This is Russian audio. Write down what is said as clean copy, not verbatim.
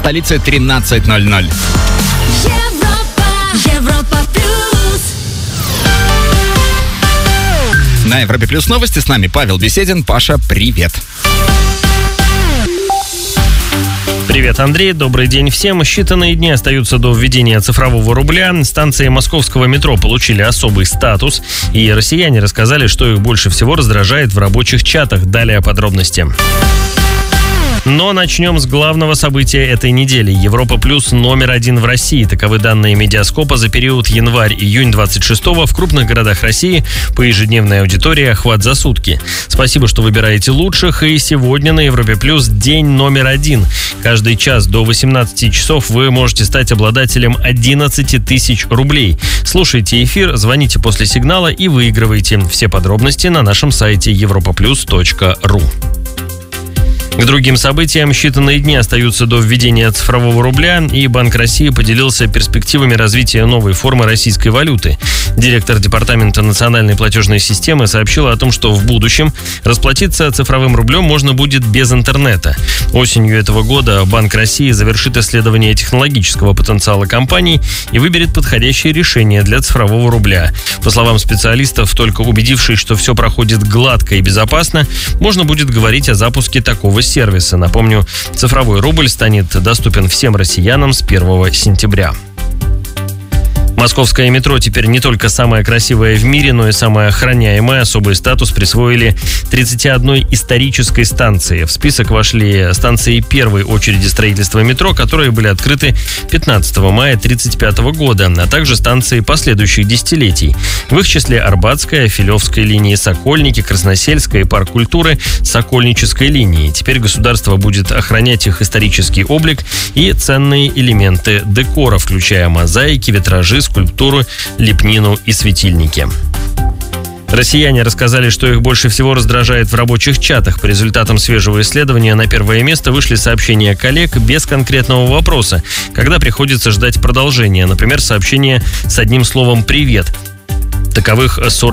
столице 13:00. Европа плюс. На Европе Плюс новости. С нами Павел Беседин. Паша, привет. Привет, Андрей. Добрый день всем. Считанные дни остаются до введения цифрового рубля. Станции московского метро получили особый статус. И россияне рассказали, что их больше всего раздражает в рабочих чатах. Далее подробности. Но начнем с главного события этой недели. Европа Плюс номер 1 в России. Таковы данные Медиаскопа за период январь-июнь 26-го. В крупных городах России по ежедневной аудитории охват за сутки. Спасибо, что выбираете лучших. И сегодня на Европе Плюс день номер 1. Каждый час до 18 часов вы можете стать обладателем 11 тысяч рублей. Слушайте эфир, звоните после сигнала и выигрывайте. Все подробности на нашем сайте europaplus.ru. К другим событиям считанные дни остаются до введения цифрового рубля, и Банк России поделился перспективами развития новой формы российской валюты. Директор Департамента национальной платежной системы сообщила о том, что в будущем расплатиться цифровым рублем можно будет без интернета. Осенью этого года Банк России завершит исследование технологического потенциала компаний и выберет подходящее решение для цифрового рубля. По словам специалистов, только убедившись, что все проходит гладко и безопасно, можно будет говорить о запуске такого сервиса. Напомню, цифровой рубль станет доступен всем россиянам с 1 сентября. Московское метро теперь не только самое красивое в мире, но и самое охраняемое. Особый статус присвоили 31 исторической станции. В список вошли станции первой очереди строительства метро, которые были открыты 15 мая 1935 года, а также станции последующих десятилетий. В их числе Арбатская, Филевская линии, Сокольники, Красносельская и Парк культуры Сокольнической линии. Теперь государство будет охранять их исторический облик и ценные элементы декора, включая мозаики, витражи, скульптуры, лепнину и светильники. Россияне рассказали, что их больше всего раздражает в рабочих чатах. По результатам свежего исследования на первое место вышли сообщения коллег без конкретного вопроса, когда приходится ждать продолжения. Например, сообщение с одним словом «привет». Таковых 40